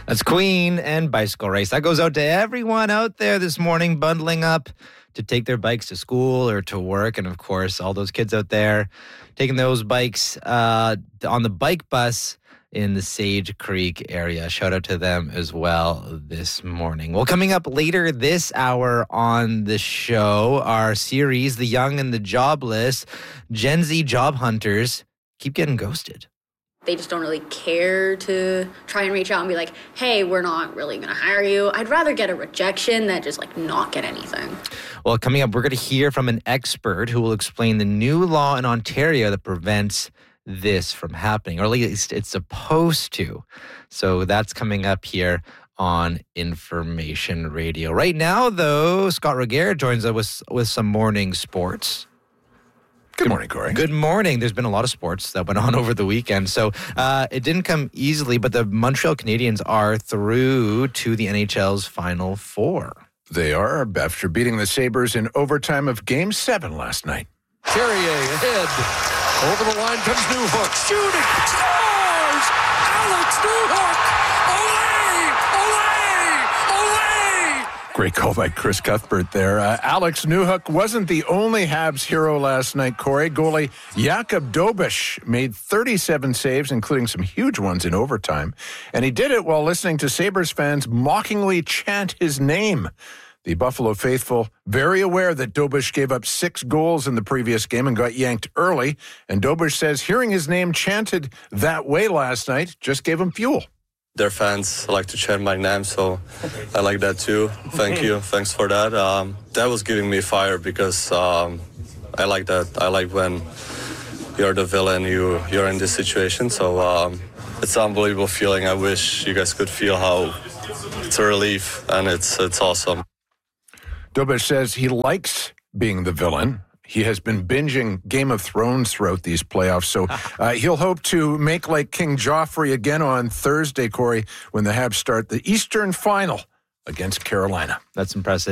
That's Queen and Bicycle Race. That goes out to everyone out there this morning bundling up to take their bikes to school or to work. And, of course, all those kids out there taking those bikes on the bike bus in the Sage Creek area. Shout out to them as well this morning. Well, coming up later this hour on the show, our series, The Young and the Jobless, Gen Z job hunters keep getting ghosted. They just don't really care to try and reach out and be like, hey, we're not really going to hire you. I'd rather get a rejection than just not get anything. Well, coming up, we're going to hear from an expert who will explain the new law in Ontario that prevents this from happening, or at least it's supposed to. So that's coming up here on Information Radio. Right now, though, Scott Regehr joins us with some morning sports. Good morning, Corey. Good morning. There's been a lot of sports that went on over the weekend. So it didn't come easily, but the Montreal Canadiens are through to the NHL's Final Four. They are, after beating the Sabres in overtime of Game 7 last night. Carrier ahead. Over the line comes Newhook. Shooting. Scores! Alex Newhook! Great call by Chris Cuthbert there. Alex Newhook wasn't the only Habs hero last night, Corey. Goalie Jakub Dobeš made 37 saves, including some huge ones in overtime. And he did it while listening to Sabres fans mockingly chant his name. The Buffalo faithful, very aware that Dobeš gave up 6 goals in the previous game and got yanked early. And Dobeš says hearing his name chanted that way last night just gave him fuel. Their fans like to chant my name, so I like that too. Thank you. Thanks for that. That was giving me fire because I like that. I like when you're the villain, you're in this situation. So it's an unbelievable feeling. I wish you guys could feel how it's a relief, and it's awesome. Dobeš says he likes being the villain. He has been binging Game of Thrones throughout these playoffs, so he'll hope to make like King Joffrey again on Thursday, Corey, when the Habs start the Eastern Final against Carolina. That's impressive.